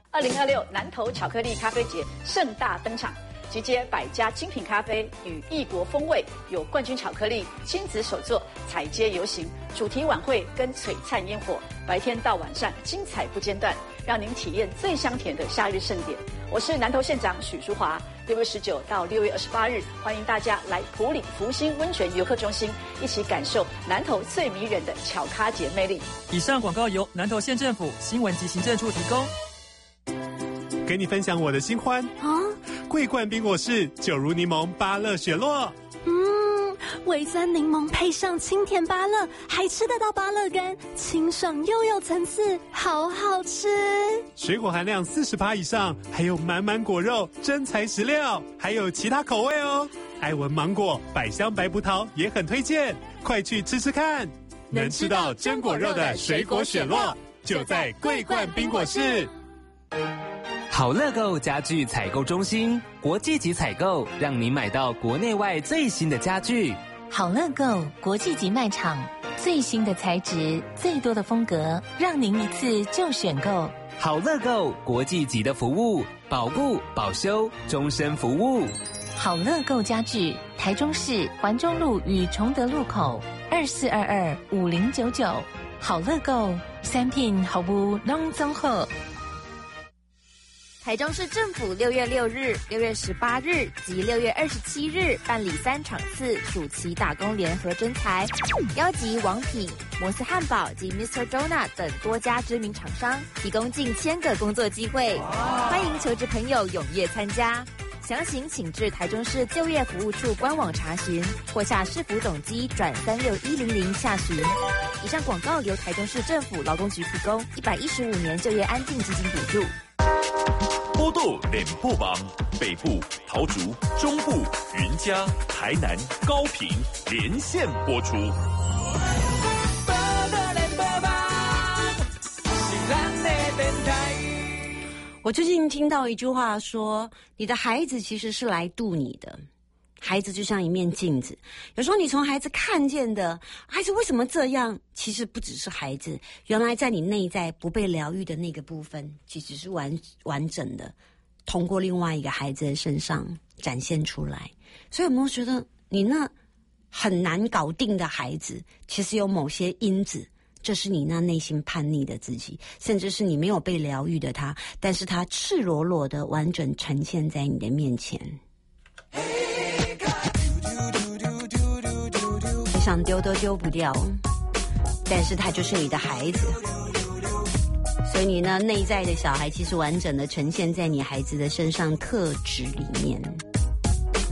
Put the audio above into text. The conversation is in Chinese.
2026南投巧克力咖啡节盛大登场，集结100家精品咖啡与异国风味，有冠军巧克力亲子手作踩街游行、主题晚会跟璀璨烟火，白天到晚上精彩不间断，让您体验最香甜的夏日盛典。我是南投县长许淑华，6月19到6月28日，欢迎大家来埔里福星温泉游客中心，一起感受南投最迷人的巧咖节魅力。 以上广告由南投县政府新闻及行政处提供。 给你分享我的新欢桂冠冰果室酒如柠檬芭乐雪落， 微酸柠檬配上清甜芭乐，还吃得到芭乐干，清爽又有层次，好好吃。 水果含量40%以上，还有满满果肉，真材实料，还有其他口味哦。爱文芒果、百香白葡萄也很推荐，快去吃吃看。能吃到真果肉的水果雪落，就在桂冠冰果室。 好乐购家具采购中心，国际级采购，让您买到国内外最新的家具。 好乐购国际级卖场，最新的材质，最多的风格，让您一次就选购。 好乐购国际级的服务，保固、保修、终身服务。 好乐购家具，台中市环中路与崇德路口24225099。好乐购产品服务拢综合。 台中市政府6月6日、6月18日及6月27日办理3场次暑期打工联合征才，邀集王品、摩斯汉堡及 Mr. Donut 等多家知名厂商，提供近1000个工作机会，欢迎求职朋友踊跃参加。详情请至台中市就业服务处官网查询，或下市府总机转36100下询。以上广告由台中市政府劳工局提供，115年就业安定基金补助。 波豆脸部网，北部桃竹，中部云嘉，台南高屏连线播出。 我最近听到一句话说，你的孩子其实是来度你的。孩子就像一面镜子，有时候你从孩子看见的孩子为什么这样，其实不只是孩子，原来在你内在不被疗愈的那个部分，其实是完整的通过另外一个孩子的身上展现出来。所以有没有觉得你那很难搞定的孩子，其实有某些因子，这是你那内心叛逆的自己，甚至是你没有被疗愈的他，但是他赤裸裸的完整呈现在你的面前。你想丢都丢不掉，但是他就是你的孩子，所以你呢内在的小孩其实完整的呈现在你孩子的身上特质里面。